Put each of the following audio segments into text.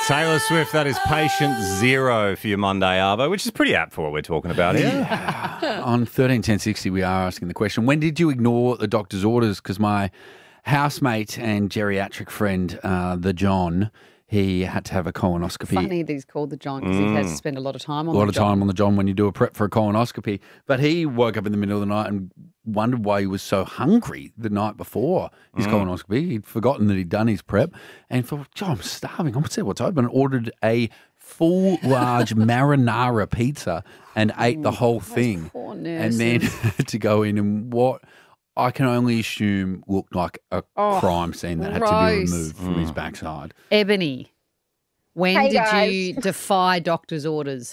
Taylor Swift, that is patient zero for your Monday Arvo, which is pretty apt for what we're talking about here. On 131060, we are asking the question, when did you ignore the doctor's orders? Because my housemate and geriatric friend, the John, he had to have a colonoscopy. Funny that he's called the John because he has to spend a lot of time on A lot of time on the John when you do a prep for a colonoscopy. But he woke up in the middle of the night and wondered why he was so hungry the night before his colonoscopy. He'd forgotten that he'd done his prep and thought, John, I'm starving. I'm going to see what's open. Ordered a full, large marinara pizza and ate the whole thing. Poor And nurses. then had to go in and what I can only assume looked like a crime scene that had to be gross. removed from his backside. Ebony, when Hey, did guys. you defy doctor's orders?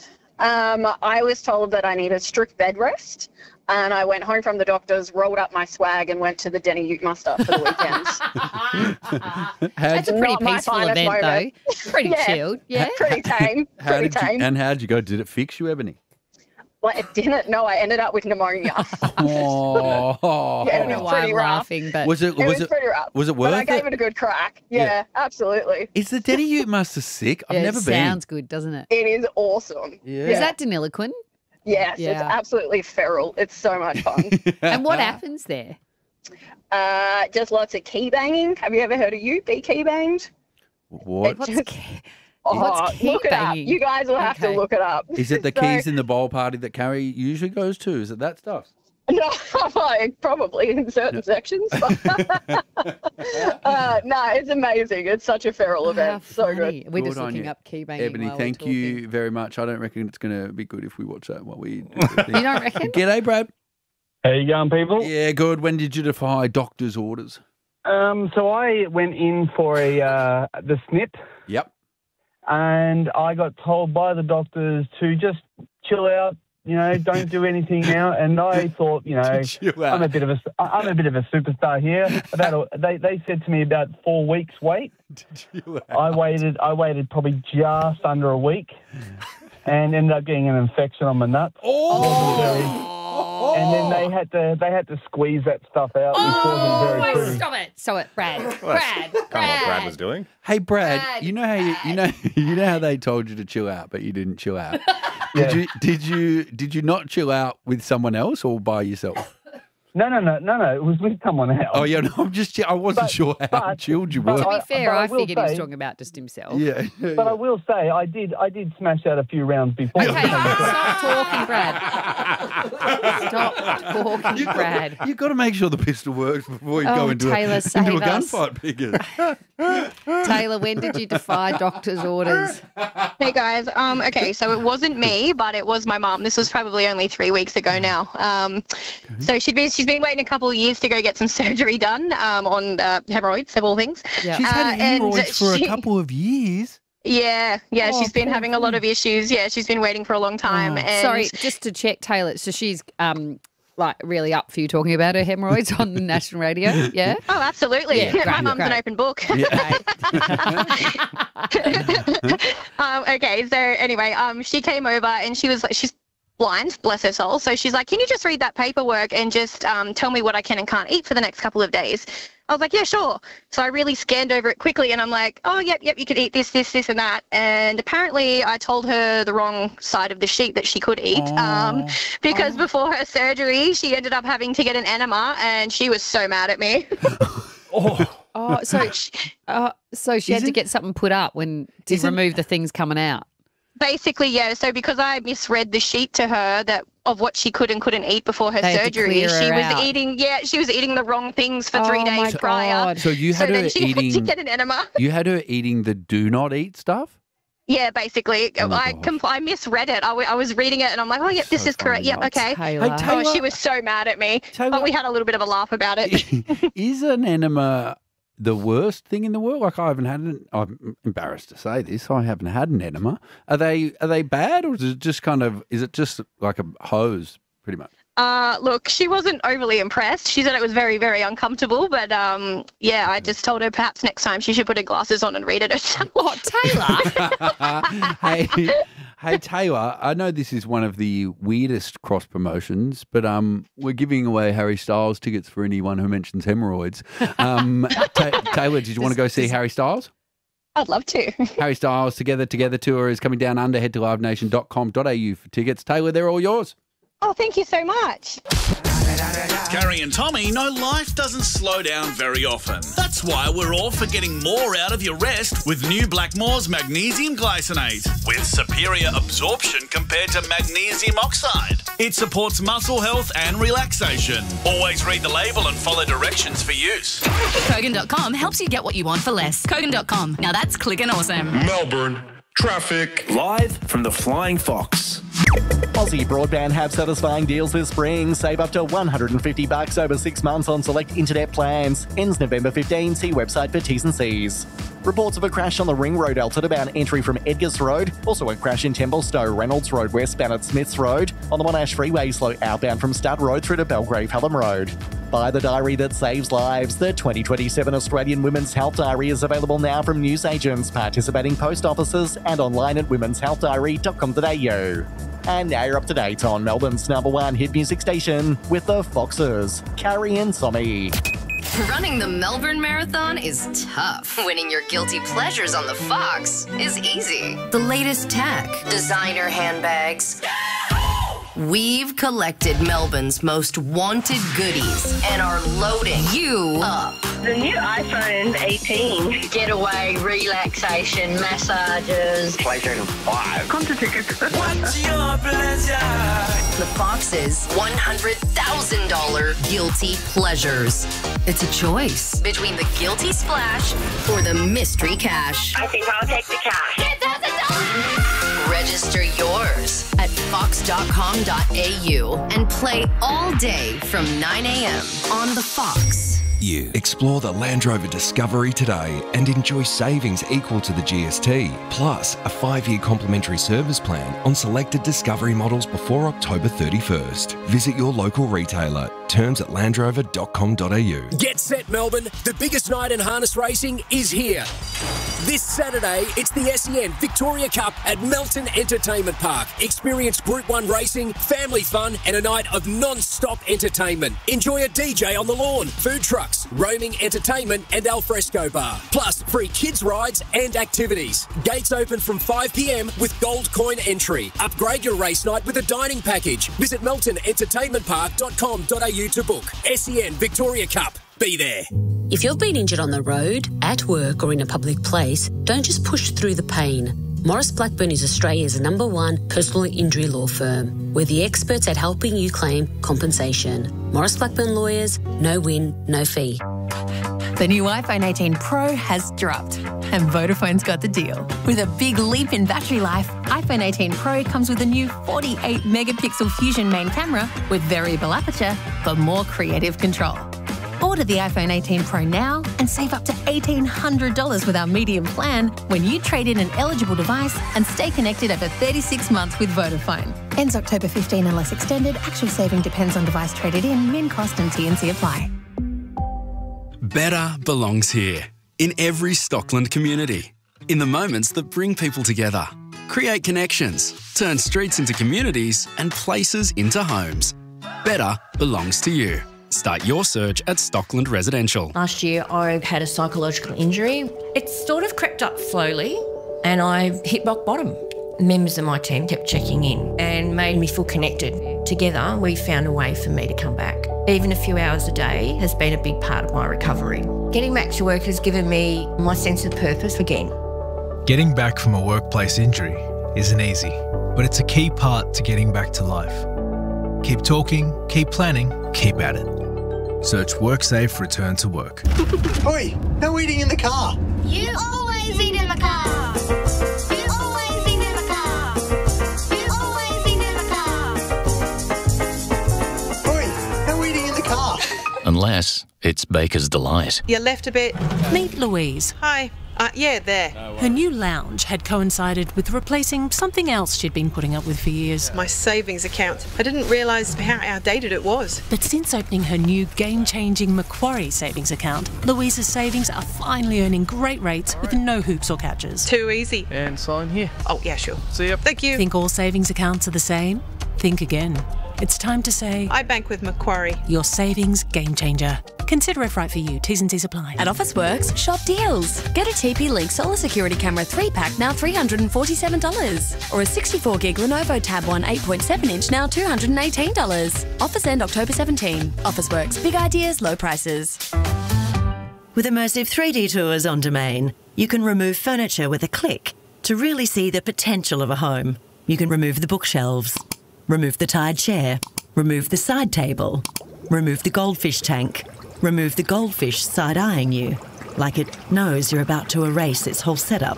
I was told that I need a strict bed rest, and I went home from the doctor's, rolled up my swag, and went to the Denny Ute Muster for the weekend. That's a pretty Not my peaceful finest event, moment. though. Pretty Yeah. chilled, yeah. Pretty tame. Pretty tame. How'd you go? Did it fix you, Ebony? Well, it didn't. No, I ended up with pneumonia. Oh, Yeah, I don't know was why pretty I'm rough. laughing, but was it? It was Was it? pretty rough. Was it worth But I gave it? it a good crack. Yeah, absolutely. Is the Denny Ute Muster sick? I've yeah, never it been. sounds good, doesn't it? It is awesome. Yeah. Is that Deniliquin? Yes, it's Yeah. absolutely feral. It's so much fun. And what happens there? Just lots of key banging. Have you ever heard of you be key banged? What? What's Just- key? Oh, What's key look it up. banging? You guys will have to Okay. look it up. Is it the So- keys in the bowl party that Carrie usually goes to? Is it that stuff? No, probably in certain sections. But no, it's amazing. It's such a feral How event. So good. funny. We're just Good on looking you. up key banging. Ebony, while we're thank you talking. very much. I don't reckon it's going to be good if we watch that while we do You don't reckon? G'day, Brad. How you going, people? Yeah, good. When did you defy doctor's orders? So I went in for the snip, Yep. and I got told by the doctors to just chill out. You know, don't do anything now. And I thought, you know, Chill out. I'm a bit of a superstar here. They said to me about 4 weeks wait. Chill out. I waited probably just under a week, and ended up getting an infection on my nuts. And then they had to squeeze that stuff out, which wasn't very pretty. Stop it. So it, Brad. Well, Brad. that's kind of what Brad was doing. Hey, Brad, Brad, you know how you know how they told you to chill out, but you didn't chill out. Yeah. Did you not chill out with someone else or by yourself? No. It was with someone else. Oh yeah, no, I wasn't sure how but- chilled you but were. To be I- fair, but I I will figured he was say- talking about just himself. Yeah. But I will say, I did smash out a few rounds before. Okay, stop talking, Brad. Stop talking, Brad. You've got to make sure the pistol works before you go Oh, into Taylor, into a save us. gunfight, Piggers. Taylor, when did you defy doctor's orders? Hey guys, okay, so it wasn't me, but it was my mum. This was probably only 3 weeks ago now. So she's been waiting a couple of years to go get some surgery done on hemorrhoids, of all things. Yeah. She's had and hemorrhoids for a she- couple of years. Yeah, Oh, she's been poor having a lot of issues. Yeah, she's been waiting for a long time. Oh. And Sorry, just to check, Taylor. So she's like really up for you talking about her hemorrhoids on the national radio. Yeah. Oh, absolutely. Yeah, great, my mum's great. an open book. Yeah. Okay, so anyway, she came over and she's blind, bless her soul. So she's like, can you just read that paperwork and just tell me what I can and can't eat for the next couple of days? I was like, yeah, sure. So I really scanned over it quickly and I'm like, oh, yep, you could eat this, and that. And apparently I told her the wrong side of the sheet that she could eat because before her surgery, she ended up having to get an enema and she was so mad at me. Oh, so she had to get something put up to remove the things coming out. Basically, yeah. So because I misread the sheet to her of what she could and couldn't eat before her They had to surgery, clear her she was out. eating. Yeah, she was eating the wrong things for 3 Oh, my days prior. God. So you had her then she had to eating. get an enema. You had her eating the do not eat stuff. Yeah, basically, Oh my gosh. I misread it. I was reading it and I'm like, oh, yep, this So is correct. funny. Yep, okay. Taylor. Hey, Taylor. Oh, she was so mad at me. Taylor- But we had a little bit of a laugh about it. Is an enema the worst thing in the world? Like I haven't had an. I'm embarrassed to say this. I haven't had an enema. Are they bad, or is it just like a hose, pretty much? Look, she wasn't overly impressed. She said it was very, very uncomfortable. But yeah, I just told her perhaps next time she should put her glasses on and read it herself. Oh, Taylor. Hey Taylor, I know this is one of the weirdest cross promotions, but we're giving away Harry Styles tickets for anyone who mentions hemorrhoids. Taylor, did you want to go see Harry Styles? I'd love to. Harry Styles Together tour is coming down under. Head to livenation.com.au for tickets. Taylor, they're all yours. Oh, thank you so much. Carrie and Tommy know life doesn't slow down very often. That's why we're all for getting more out of your rest with new Blackmore's Magnesium Glycinate, with superior absorption compared to magnesium oxide. It supports muscle health and relaxation. Always read the label and follow directions for use. Kogan.com helps you get what you want for less. Kogan.com. Now that's clicking awesome. Melbourne. Traffic. Live from the Flying Fox. Aussie Broadband have satisfying deals this spring. Save up to $150 over 6 months on select internet plans. Ends November 15. See website for T's and C's. Reports of a crash on the Ring Road Alton bound entry from Edgars Road. Also a crash in Templestowe, Reynolds Road westbound at Smiths Road. On the Monash Freeway, slow outbound from Stud Road through to Belgrave Hallam Road. Buy the diary that saves lives. The 2027 Australian Women's Health Diary is available now from newsagents, participating post offices and online at womenshealthdairy.com.au. And now you're up to date on Melbourne's #1 hit music station with the Foxes, Carrie and Tommy. Running the Melbourne Marathon is tough. Winning your guilty pleasures on the Fox is easy. The latest tech, designer handbags. We've collected Melbourne's most wanted goodies and are loading you up. The new iPhone 18. Getaway, relaxation, massages. PlayStation 5. Concert tickets. What's your pleasure? The Fox's $100,000 guilty pleasures. It's a choice between the guilty splash or the mystery cash. I think I'll take the cash. $10,000! Register yours at fox.com.au and play all day from 9 a.m. on the Fox. You explore the Land Rover Discovery today and enjoy savings equal to the GST, plus a 5-year complimentary service plan on selected Discovery models before October 31st. Visit your local retailer. Terms at landrover.com.au. Get set, Melbourne. The biggest night in harness racing is here. This Saturday, it's the SEN Victoria Cup at Melton Entertainment Park. Experience Group 1 racing, family fun, and a night of non-stop entertainment. Enjoy a DJ on the lawn, food trucks, roaming entertainment, and alfresco bar. Plus, free kids' rides and activities. Gates open from 5 p.m. with gold coin entry. Upgrade your race night with a dining package. Visit meltonentertainmentpark.com.au to book. SEN Victoria Cup. Be there. If you've been injured on the road, at work or in a public place, don't just push through the pain. Maurice Blackburn is Australia's #1 personal injury law firm. We're the experts at helping you claim compensation. Maurice Blackburn Lawyers, no win, no fee. The new iPhone 18 Pro has dropped, and Vodafone's got the deal. With a big leap in battery life, iPhone 18 Pro comes with a new 48-megapixel Fusion main camera with variable aperture for more creative control. Order the iPhone 18 Pro now and save up to $1,800 with our medium plan when you trade in an eligible device and stay connected over 36 months with Vodafone. Ends October 15 unless extended. Actual saving depends on device traded in. Min cost and T&C apply. Better belongs here, in every Stockland community. In the moments that bring people together. Create connections, turn streets into communities and places into homes. Better belongs to you. Start your search at Stockland Residential. Last year I had a psychological injury. It sort of crept up slowly and I hit rock bottom. Members of my team kept checking in and made me feel connected. Together we found a way for me to come back. Even a few hours a day has been a big part of my recovery. Getting back to work has given me my sense of purpose again. Getting back from a workplace injury isn't easy, but it's a key part to getting back to life. Keep talking, keep planning, keep at it. Search WorkSafe Return to Work. Oi, no eating in the car. You always eat in the car. You always eat in the car. You always eat in the car. Oi, no eating in the car. Unless it's Baker's Delight. You left a bit. Meet Louise. Hi. Yeah, there. Her new lounge had coincided with replacing something else she'd been putting up with for years. My savings account. I didn't realise how outdated it was. But since opening her new game-changing Macquarie savings account, Louise's savings are finally earning great rates with no hoops or catches. Too easy. And sign here. Oh, yeah, sure. See ya. Thank you. Think all savings accounts are the same? Think again. It's time to say... I bank with Macquarie. Your savings game changer. Consider if right for you. T's and C's apply. At Officeworks, shop deals. Get a TP-Link Solar Security Camera 3-pack now $347. Or a 64-gig Lenovo Tab 1 8.7-inch now $218. Offers end October 17. Officeworks. Big ideas, low prices. With immersive 3D tours on Domain, you can remove furniture with a click to really see the potential of a home. You can remove the bookshelves, remove the tired chair, remove the side table, remove the goldfish tank, remove the goldfish side-eyeing you, like it knows you're about to erase its whole setup.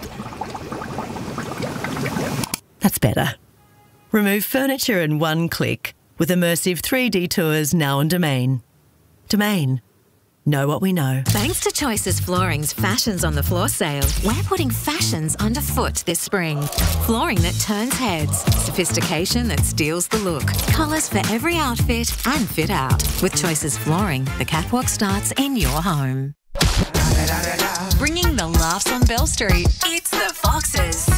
That's better. Remove furniture in one click with immersive 3D tours now on Domain. Domain. Know what we know. Thanks to Choices Flooring's Fashions on the Floor sale, we're putting fashions underfoot this spring. Flooring that turns heads, sophistication that steals the look, colours for every outfit and fit out. With Choices Flooring, the catwalk starts in your home. Bringing the laughs on Bell Street. It's the Foxes.